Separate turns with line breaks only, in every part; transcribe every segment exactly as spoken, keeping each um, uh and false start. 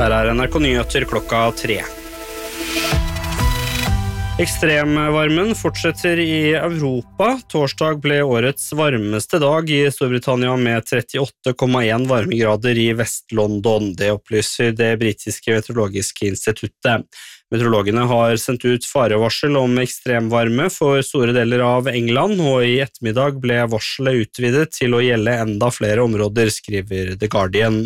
Her er N R K Nyheter klokka tre. Ekstremvarmen fortsetter i Europa. Torsdag ble årets varmeste dag i Storbritannia med trettiåtte komma en varmegrader i Vest-London. Det opplyser det britiske meteorologiske instituttet. Meteorologene har sendt ut farevarsel om ekstremvarme for store deler av England, og i ettermiddag ble varselet utvidet til å gjelde enda flere områder, skriver The Guardian.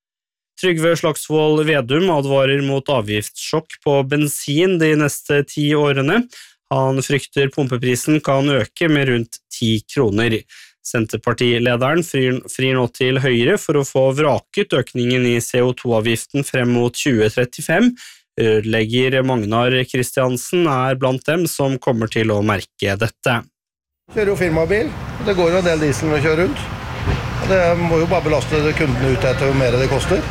Trygve Slagsvold Vedum advarer mot avgiftssjokk på bensin de neste ti årene. Han frykter pumpeprisen kan øke med rundt ti kroner. Senterpartilederen frir, frir nå til Høyre for å få vraket økningen i C O to avgiften frem mot tjue trettifem. Rørlegger Magnar Kristiansen er blant dem som kommer til å merke dette.
Kjører jo firmabil, det går jo en del diesel å kjøre rundt. Det må jo bare belaste kundene ut etter hvor mer det koster.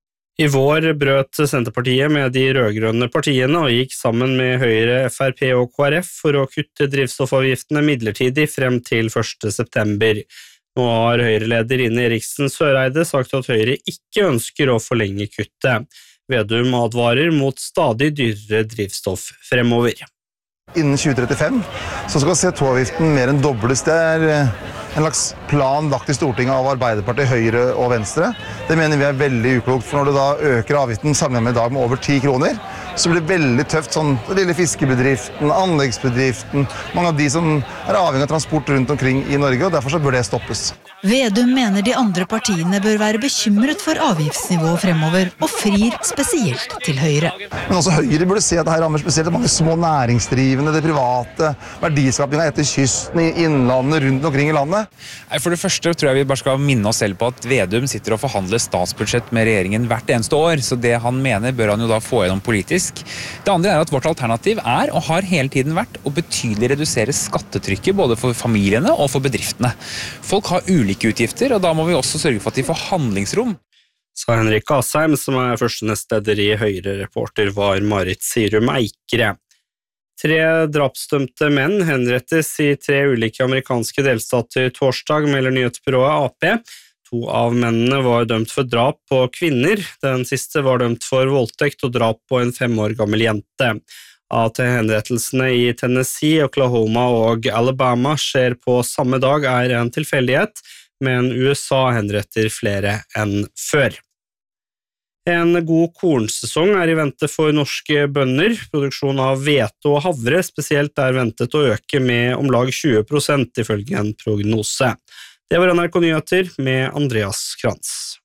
I vår brøt Senterpartiet med de rødgrønne partiene og gikk sammen med Høyre, F R P og K R F for å kutte drivstoffavgiftene midlertidig frem til første september. Nå har Høyre-leder Ine Eriksen Søreide sagt at Høyre ikke ønsker å forlenge kuttet. Vedum advarer mot stadig dyrere drivstoff fremover.
Innen tjue trettifem så skal C O to avgiften mer enn dobles. Det er en slags plan lagt i Stortinget av Arbeiderpartiet, Høyre og Venstre. Det mener vi er veldig uklokt, for når du da øker avgiften sammenlignet med i dag med over ti kroner, så blir det veldig tøft, sånn den lille fiskebedriften, anleggsbedriften, mange av de som er avhengig av transport rundt omkring i Norge, og derfor så bør det stoppes.
Vedum mener de andre partiene bør være bekymret for avgiftsnivået fremover, og frir spesielt til Høyre.
Men også Høyre burde se at det her rammer spesielt mange små næringsdrivende, det private, verdiskapingen etter kysten, i innlandet, rundt omkring i landet.
For det første tror jeg vi bare skal minne oss selv på at Vedum sitter og forhandler statsbudsjett med regjeringen hvert eneste år, så det han mener bør han jo da få gjennom politisk. Det andre er at vårt alternativ er, og har hele tiden vært, å betydelig redusere skattetrykket både for familiene og for bedriftene. Folk har ulike utgifter, og da må vi også sørge for at de får handlingsrom.
Sa Henrik Asheim, som er første nestleder i Høyre-reporter, var Marit Sirum Eikere. Tre drapsdømte menn henrettes i tre ulike amerikanske delstater torsdag, melder nyhetsbyrået A P. To av mennene var dømt for drap på kvinner. Den siste var dømt for voldtekt og drap på en fem år gammel jente. At henrettelsene i Tennessee, Oklahoma og Alabama skjer på samme dag er en tilfeldighet, men U S A henretter flere enn før. En god kornsesong er i vente for norske bønder. Produksjon av hvete og havre spesielt er ventet å øke med om lag tjue prosent ifølge en prognose. Det var N R K Nyheter med Andreas Krantz.